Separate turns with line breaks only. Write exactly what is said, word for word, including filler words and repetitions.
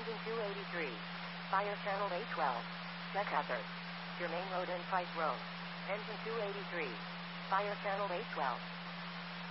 Engine two eighty-three. Fire channel eight twelve. Check hazard. Germain Road and Price Road. Engine two eighty-three. Fire channel eight twelve.